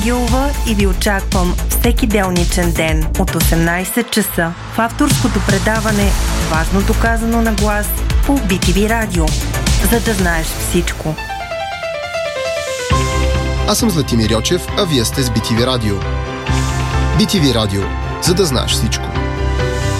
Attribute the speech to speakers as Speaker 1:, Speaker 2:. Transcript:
Speaker 1: Гилова и ви очаквам всеки делничен ден от 18 часа в авторското предаване "Важното казано на глас" по BTV Радио, за да знаеш всичко.
Speaker 2: Аз съм Златимир Йочев, а вие сте с BTV Радио. BTV Радио, за да знаеш всичко.